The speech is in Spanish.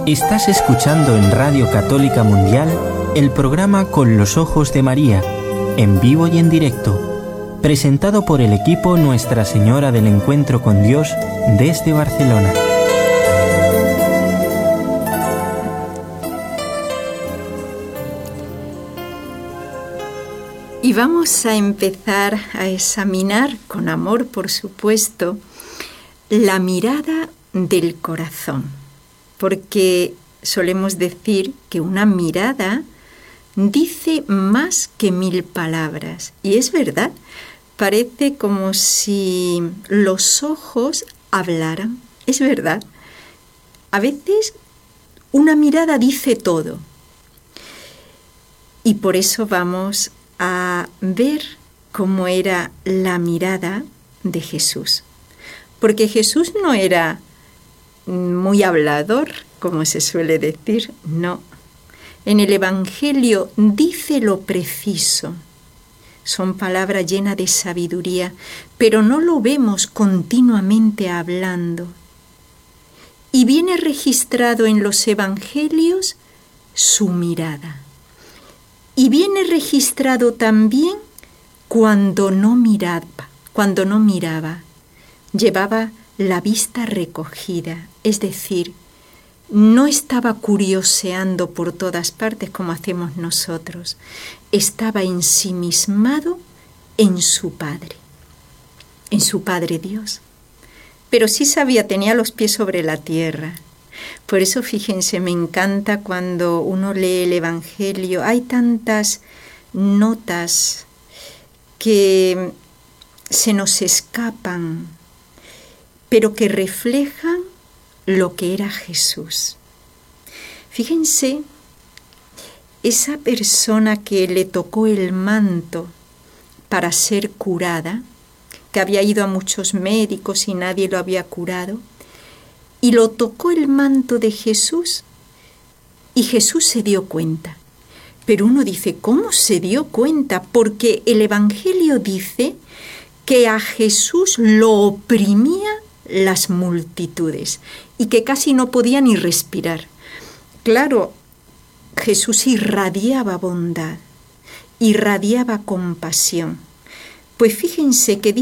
Estás escuchando en Radio Católica Mundial el programa Con los Ojos de María, en vivo y en directo, presentado por el equipo Nuestra Señora del Encuentro con Dios desde Barcelona. Y vamos a empezar a examinar, con amor por supuesto, la mirada del corazón, porque solemos decir que una mirada dice más que 1000 palabras, y es verdad, parece como si los ojos hablaran, es verdad. A veces una mirada dice todo, y por eso vamos a ver cómo era la mirada de Jesús. Porque Jesús no era muy hablador, como se suele decir, no. En el Evangelio dice lo preciso. Son palabras llenas de sabiduría, pero no lo vemos continuamente hablando. Y viene registrado en los Evangelios su mirada. Y viene registrado también cuando no miraba. Llevaba la vista recogida, es decir, no estaba curioseando por todas partes como hacemos nosotros. Estaba ensimismado en su Padre Dios. Pero sí sabía, tenía los pies sobre la tierra. Por eso, fíjense, me encanta cuando uno lee el Evangelio. Hay tantas notas que se nos escapan, pero que reflejan lo que era Jesús. Fíjense, esa persona que le tocó el manto para ser curada, que había ido a muchos médicos y nadie lo había curado, y lo tocó el manto de Jesús, y Jesús se dio cuenta. Pero uno dice, ¿cómo se dio cuenta? Porque el Evangelio dice que a Jesús lo oprimía las multitudes y que casi no podía ni respirar. Claro, Jesús irradiaba bondad, irradiaba compasión. Pues fíjense que